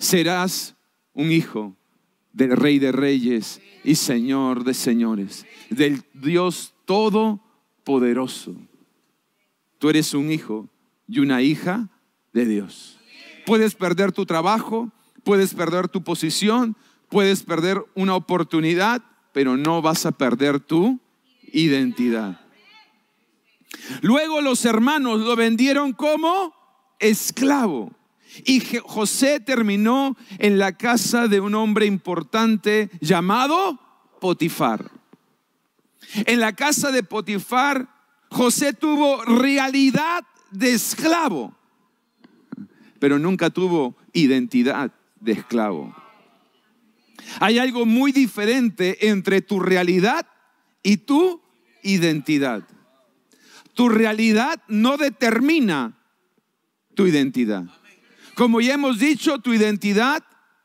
serás un hijo del Rey de Reyes y Señor de Señores, del Dios Todopoderoso. Tú eres un hijo y una hija de Dios. Puedes perder tu trabajo, puedes perder tu posición, puedes perder una oportunidad, pero no vas a perder tu identidad. Luego los hermanos lo vendieron como esclavo. Y José terminó en la casa de un hombre importante llamado Potifar. En la casa de Potifar, José tuvo realidad de esclavo, pero nunca tuvo identidad de esclavo. Hay algo muy diferente entre tu realidad y tu identidad. Tu realidad no determina tu identidad. Como ya hemos dicho, tu identidad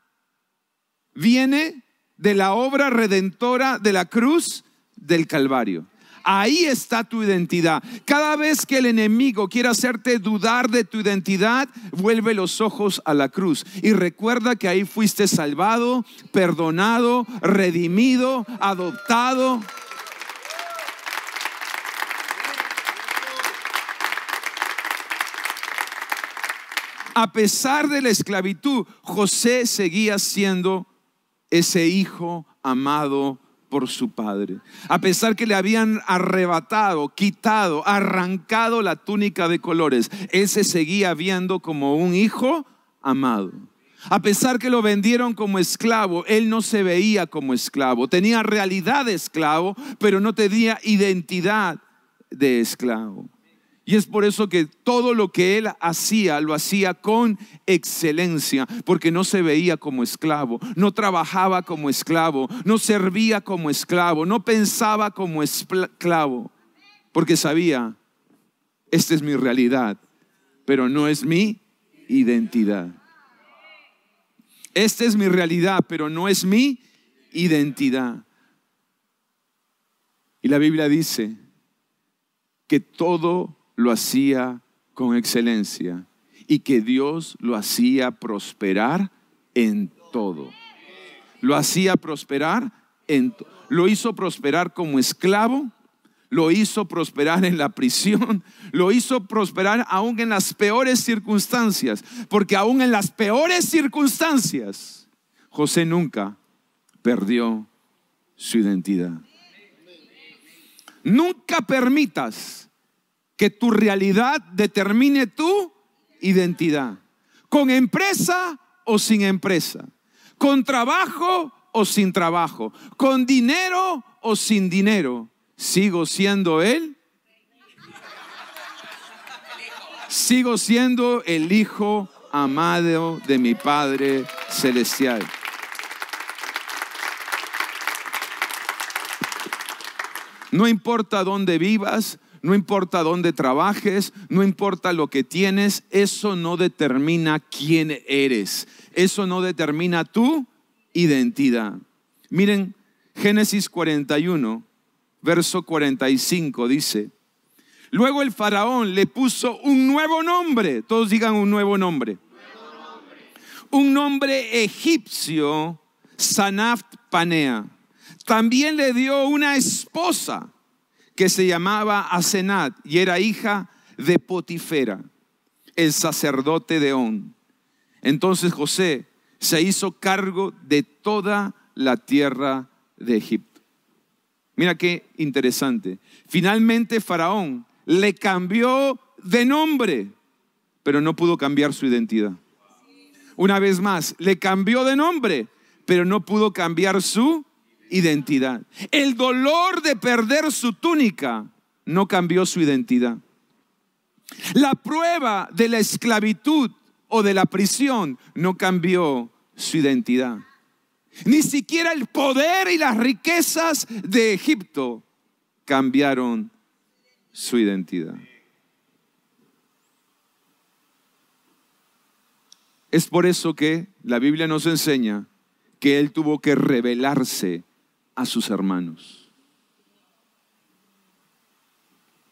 viene de la obra redentora de la cruz del Calvario. Ahí está tu identidad. Cada vez que el enemigo quiera hacerte dudar de tu identidad, vuelve los ojos a la cruz y recuerda que ahí fuiste salvado, perdonado, redimido, adoptado. A pesar de la esclavitud, José seguía siendo ese hijo amado por su padre. A pesar que le habían arrebatado, quitado, arrancado la túnica de colores, él se seguía viendo como un hijo amado. A pesar que lo vendieron como esclavo, él no se veía como esclavo. Tenía realidad de esclavo, pero no tenía identidad de esclavo. Y es por eso que todo lo que él hacía, lo hacía con excelencia, porque no se veía como esclavo, no trabajaba como esclavo, no servía como esclavo, no pensaba como esclavo, porque sabía, esta es mi realidad, pero no es mi identidad. Esta es mi realidad, pero no es mi identidad. Y la Biblia dice que todo lo hacía con excelencia y que Dios lo hacía prosperar en todo. Lo hacía prosperar lo hizo prosperar como esclavo, lo hizo prosperar en la prisión, lo hizo prosperar aún en las peores circunstancias, porque aún en las peores circunstancias José nunca perdió su identidad. Nunca permitas que tu realidad determine tu identidad. Con empresa o sin empresa. Con trabajo o sin trabajo. Con dinero o sin dinero. ¿Sigo siendo él? Sigo siendo el hijo amado de mi Padre Celestial. No importa dónde vivas, no importa dónde trabajes, no importa lo que tienes, eso no determina quién eres. Eso no determina tu identidad. Miren, Génesis 41, verso 45 dice: luego el faraón le puso un nuevo nombre. Todos digan un nuevo nombre. Un nombre egipcio, Sanaft Panea. También le dio una esposa que se llamaba Asenat y era hija de Potifera, el sacerdote de On. Entonces José se hizo cargo de toda la tierra de Egipto. Mira qué interesante. Finalmente Faraón le cambió de nombre, pero no pudo cambiar su identidad. Una vez más, le cambió de nombre, pero no pudo cambiar su identidad. El dolor de perder su túnica no cambió su identidad. La prueba de la esclavitud o de la prisión no cambió su identidad. Ni siquiera el poder y las riquezas de Egipto cambiaron su identidad. Es por eso que la Biblia nos enseña que él tuvo que revelarse a sus hermanos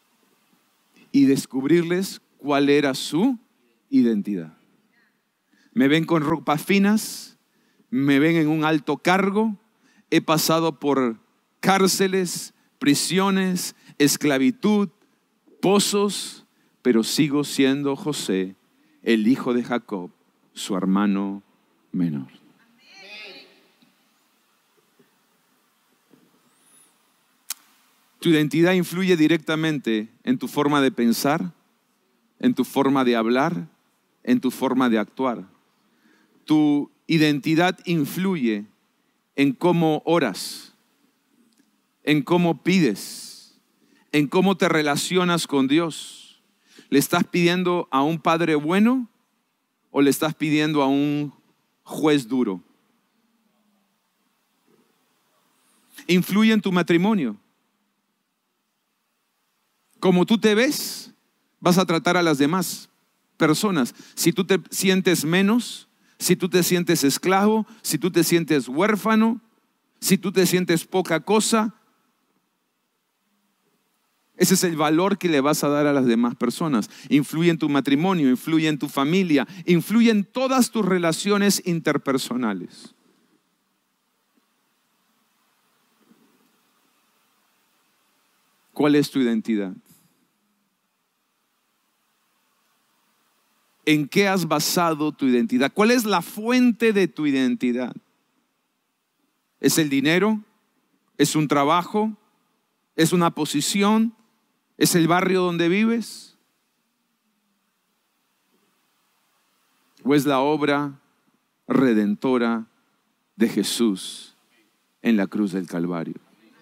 y descubrirles cuál era su identidad. Me ven con ropas finas, me ven en un alto cargo, he pasado por cárceles, prisiones, esclavitud, pozos, pero sigo siendo José, el hijo de Jacob, su hermano menor. Tu identidad influye directamente en tu forma de pensar, en tu forma de hablar, en tu forma de actuar. Tu identidad influye en cómo oras, en cómo pides, en cómo te relacionas con Dios. ¿Le estás pidiendo a un padre bueno o le estás pidiendo a un juez duro? Influye en tu matrimonio. Como tú te ves, vas a tratar a las demás personas. Si tú te sientes menos, si tú te sientes esclavo, si tú te sientes huérfano, si tú te sientes poca cosa, ese es el valor que le vas a dar a las demás personas. Influye en tu matrimonio, influye en tu familia, influye en todas tus relaciones interpersonales. ¿Cuál es tu identidad? ¿En qué has basado tu identidad? ¿Cuál es la fuente de tu identidad? ¿Es el dinero? ¿Es un trabajo? ¿Es una posición? ¿Es el barrio donde vives? ¿O es la obra redentora de Jesús en la cruz del Calvario?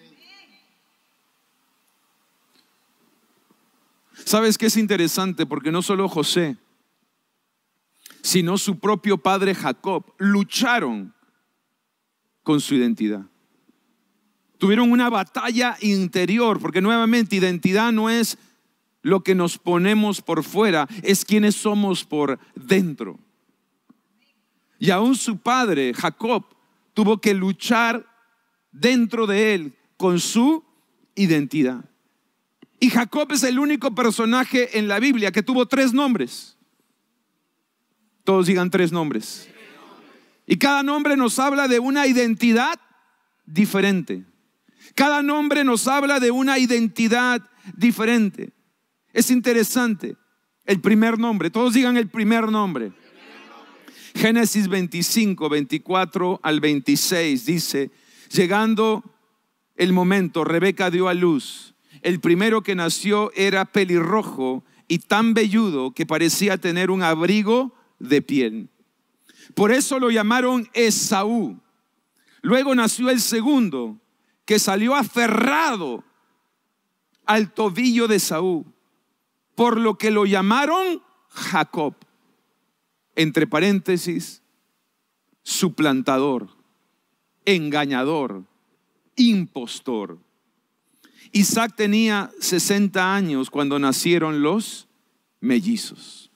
¿Sabes qué es interesante? Porque no solo José, sino su propio padre Jacob lucharon con su identidad. Tuvieron una batalla interior, porque nuevamente identidad no es lo que nos ponemos por fuera, es quienes somos por dentro. Y aún su padre Jacob tuvo que luchar dentro de él con su identidad. Y Jacob es el único personaje en la Biblia que tuvo 3 nombres. Todos digan 3 nombres. Y cada nombre nos habla de una identidad diferente. Cada nombre nos habla de una identidad diferente. Es interesante. El primer nombre, todos digan el primer nombre. Génesis 25, 24 al 26 dice: llegando el momento, Rebeca dio a luz. El primero que nació era pelirrojo y tan velludo que parecía tener un abrigo de piel. Por eso lo llamaron Esaú. Luego nació el segundo, que salió aferrado al tobillo de Esaú, por lo que lo llamaron Jacob. Entre paréntesis, suplantador, engañador, impostor. Isaac tenía 60 años cuando nacieron los mellizos.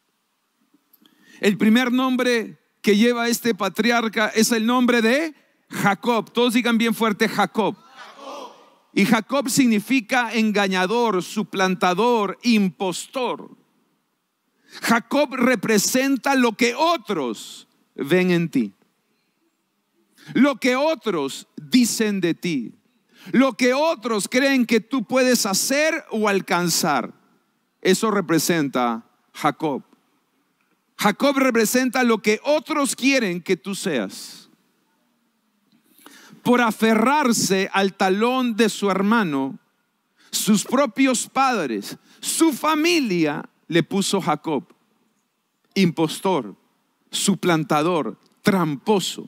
El primer nombre que lleva este patriarca es el nombre de Jacob. Todos digan bien fuerte: Jacob. Y Jacob significa engañador, suplantador, impostor. Jacob representa lo que otros ven en ti, lo que otros dicen de ti, lo que otros creen que tú puedes hacer o alcanzar. Eso representa Jacob. Jacob representa lo que otros quieren que tú seas. Por aferrarse al talón de su hermano, sus propios padres, su familia le puso Jacob: impostor, suplantador, tramposo.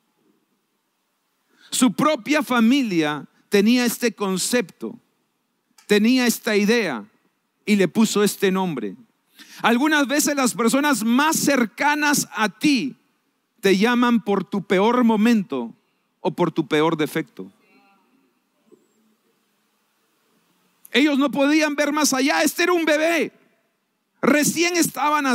Su propia familia tenía este concepto, tenía esta idea y le puso este nombre. Algunas veces las personas más cercanas a ti te llaman por tu peor momento o por tu peor defecto. Ellos no podían ver más allá. Este era un bebé, recién estaban